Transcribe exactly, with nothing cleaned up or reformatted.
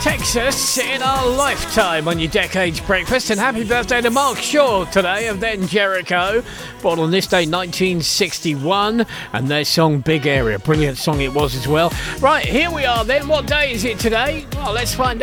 Texas in our lifetime on your Decades Breakfast, and happy birthday to Mark Shaw today of Then Jericho, born on this day nineteen sixty-one, and their song Big Area, brilliant song it was as well. Right, here we are then. What day is it today? Well, let's find out.